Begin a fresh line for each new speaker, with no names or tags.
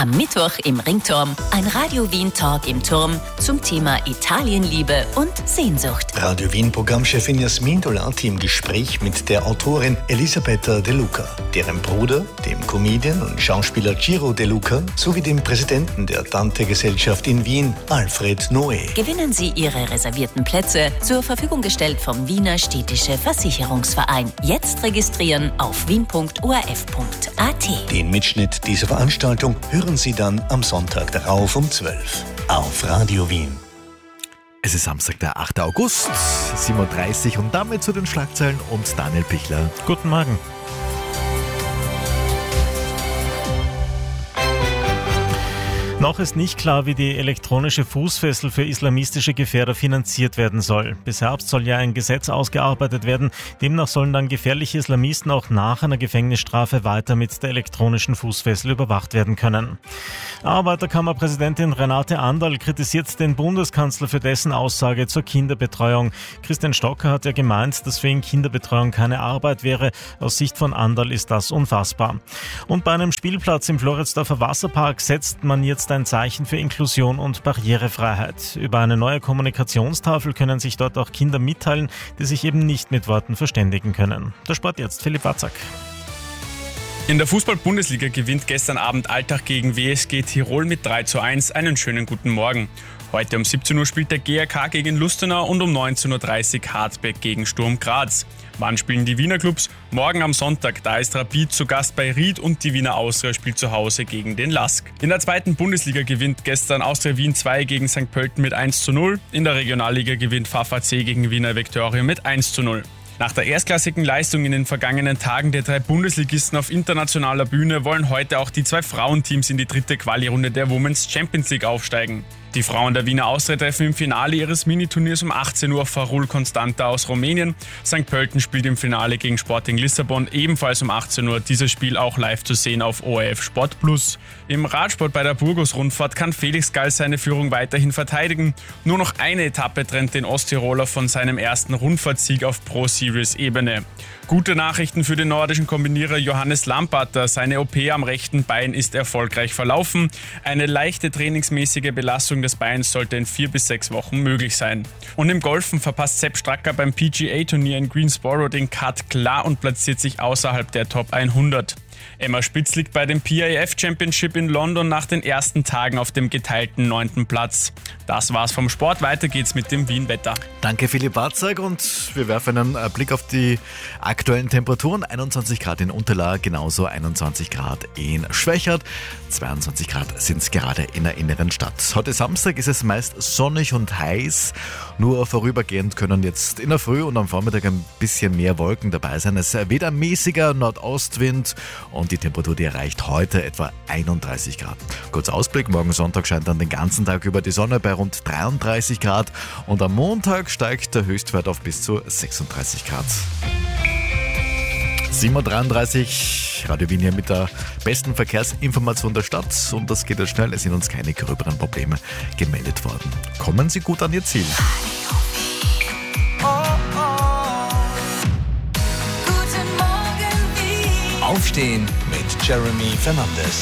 Am Mittwoch im Ringturm ein Radio Wien Talk im Turm zum Thema Italienliebe und Sehnsucht.
Radio Wien Programmchefin Jasmin Dolati im Gespräch mit der Autorin Elisabetta De Luca, deren Bruder, dem Comedian und Schauspieler Ciro De Luca, sowie dem Präsidenten der Dante-Gesellschaft in Wien, Alfred Noé.
Gewinnen Sie Ihre reservierten Plätze, zur Verfügung gestellt vom Wiener Städtische Versicherungsverein. Jetzt registrieren auf wien.orf.at.
Den Mitschnitt dieser Veranstaltung hören Sie dann am Sonntag darauf um 12 auf Radio Wien.
Es ist Samstag, der 8. August, 7.30 Uhr und damit zu den Schlagzeilen und Daniel Pichler.
Guten Morgen. Noch ist nicht klar, wie die elektronische Fußfessel für islamistische Gefährder finanziert werden soll. Bis Herbst soll ja ein Gesetz ausgearbeitet werden. Demnach sollen dann gefährliche Islamisten auch nach einer Gefängnisstrafe weiter mit der elektronischen Fußfessel überwacht werden können. Arbeiterkammerpräsidentin Renate Anderl kritisiert den Bundeskanzler für dessen Aussage zur Kinderbetreuung. Christian Stocker hat ja gemeint, dass für ihn Kinderbetreuung keine Arbeit wäre. Aus Sicht von Anderl ist das unfassbar. Und bei einem Spielplatz im Floridsdorfer Wasserpark setzt man jetzt ein Zeichen für Inklusion und Barrierefreiheit. Über eine neue Kommunikationstafel können sich dort auch Kinder mitteilen, die sich eben nicht mit Worten verständigen können. Der Sport jetzt, Philipp Watzak.
In der Fußball-Bundesliga gewinnt gestern Abend Altach gegen WSG Tirol mit 3:1. Einen schönen guten Morgen. Heute um 17 Uhr spielt der GRK gegen Lustenau und um 19.30 Uhr Hartberg gegen Sturm Graz. Wann spielen die Wiener Clubs? Morgen am Sonntag, da ist Rapid zu Gast bei Ried und die Wiener Austria spielt zu Hause gegen den LASK. In der zweiten Bundesliga gewinnt gestern Austria Wien 2 gegen St. Pölten mit 1:0. In der Regionalliga gewinnt VfC gegen Wiener Viktoria mit 1:0. Nach der erstklassigen Leistung in den vergangenen Tagen der 3 Bundesligisten auf internationaler Bühne wollen heute auch die 2 Frauenteams in die dritte Quali-Runde der Women's Champions League aufsteigen. Die Frauen der Wiener Austria treffen im Finale ihres Miniturniers um 18 Uhr auf Farul Constanta aus Rumänien. St. Pölten spielt im Finale gegen Sporting Lissabon, ebenfalls um 18 Uhr. Dieses Spiel auch live zu sehen auf ORF Sport Plus. Im Radsport bei der Burgos-Rundfahrt kann Felix Gall seine Führung weiterhin verteidigen. Nur noch eine Etappe trennt den Osttiroler von seinem ersten Rundfahrtsieg auf Pro-Series-Ebene. Gute Nachrichten für den nordischen Kombinierer Johannes Lamparter. Seine OP am rechten Bein ist erfolgreich verlaufen. Eine leichte trainingsmäßige Belastung des Beins sollte in 4 bis 6 Wochen möglich sein. Und im Golfen verpasst Sepp Stracker beim PGA-Turnier in Greensboro den Cut klar und platziert sich außerhalb der Top 100. Emma Spitz liegt bei dem PIF Championship in London nach den ersten Tagen auf dem geteilten 9. Platz. Das war's vom Sport. Weiter geht's mit dem Wien-Wetter.
Danke Philipp Watzak und wir werfen einen Blick auf die aktuellen Temperaturen. 21 Grad in Unterlaa, genauso 21 Grad in Schwächert. 22 Grad sind es gerade in der inneren Stadt. Heute Samstag ist es meist sonnig und heiß. Nur vorübergehend können jetzt in der Früh und am Vormittag ein bisschen mehr Wolken dabei sein. Es weht ein mäßiger Nordostwind und die Temperatur, die erreicht heute etwa 31 Grad. Kurz Ausblick, morgen Sonntag scheint dann den ganzen Tag über die Sonne bei rund 33 Grad und am Montag steigt der Höchstwert auf bis zu 36 Grad. 7.33 Uhr, Radio Wien hier mit der besten Verkehrsinformation der Stadt und das geht jetzt schnell, es sind uns keine gröberen Probleme gemeldet worden. Kommen Sie gut an Ihr Ziel.
Aufstehen mit Jeremy Fernandes.